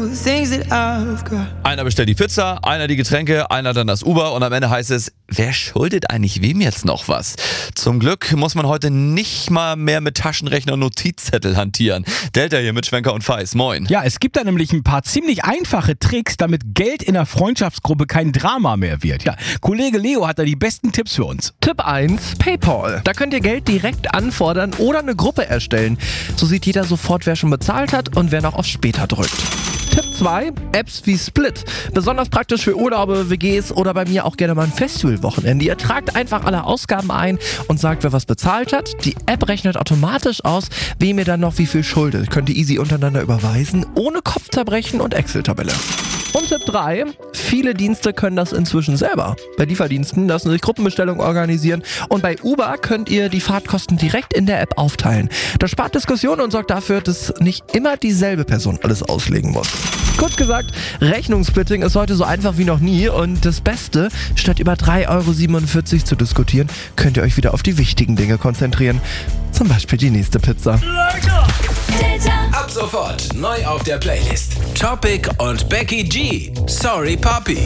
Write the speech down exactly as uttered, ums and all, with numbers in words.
all the things that I've got. Einer bestellt die Pizza, einer die Getränke, einer dann das Uber und am Ende heißt es, wer schuldet eigentlich wem jetzt noch was? Zum Glück muss man heute nicht mal mehr mit Taschenrechner und Notizzettel hantieren. Delta hier mit Schwenker und Feis, moin. Ja, es gibt da nämlich ein paar ziemlich einfache Tricks, damit Geld in der Freundschaftsgruppe kein Drama mehr wird. Ja, Kollege Leo hat da die besten Tipps für uns. Tipp eins, PayPal. Da könnt ihr Geld direkt anfordern oder eine Gruppe erstellen. So sieht jeder sofort, wer schon bezahlt hat und wer noch auf später drückt. Tipp zwei, Apps wie Split. Besonders praktisch für Urlaube, W Gs oder bei mir auch gerne mal ein Festivalwochenende. Ihr tragt einfach alle Ausgaben ein und sagt, wer was bezahlt hat. Die App rechnet automatisch aus, wem ihr dann noch wie viel schuldet. Könnt ihr easy untereinander überweisen, ohne Kopfzerbrechen und Excel-Tabelle. Und Tipp drei, viele Dienste können das inzwischen selber. Bei Lieferdiensten lassen sich Gruppenbestellungen organisieren und bei Uber könnt ihr die Fahrtkosten direkt in der App aufteilen. Das spart Diskussionen und sorgt dafür, dass nicht immer dieselbe Person alles auslegen muss. Kurz gesagt, Rechnungssplitting ist heute so einfach wie noch nie und das Beste, statt über drei Euro siebenundvierzig zu diskutieren, könnt ihr euch wieder auf die wichtigen Dinge konzentrieren. Zum Beispiel die nächste Pizza. Ab sofort neu auf der Playlist. Topic und Becky G. Sorry Papi.